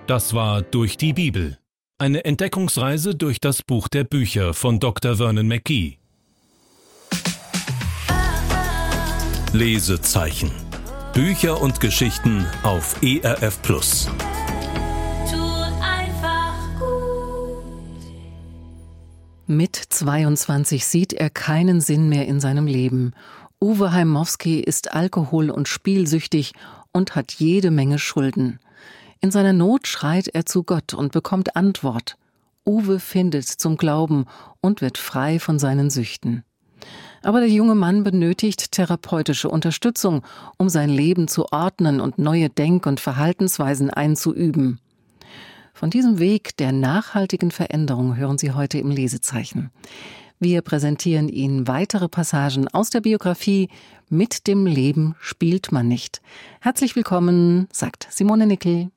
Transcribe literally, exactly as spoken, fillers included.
Das war Durch die Bibel. Eine Entdeckungsreise durch das Buch der Bücher von Doktor Vernon McGee. Lesezeichen. Bücher und Geschichten auf E R F Plus. Mit zweiundzwanzig sieht er keinen Sinn mehr in seinem Leben. Uwe Heimowski ist alkohol- und spielsüchtig und hat jede Menge Schulden. In seiner Not schreit er zu Gott und bekommt Antwort. Uwe findet zum Glauben und wird frei von seinen Süchten. Aber der junge Mann benötigt therapeutische Unterstützung, um sein Leben zu ordnen und neue Denk- und Verhaltensweisen einzuüben. Von diesem Weg der nachhaltigen Veränderung hören Sie heute im Lesezeichen. Wir präsentieren Ihnen weitere Passagen aus der Biografie Mit dem Leben spielt man nicht. Herzlich willkommen, sagt Simone Nickel.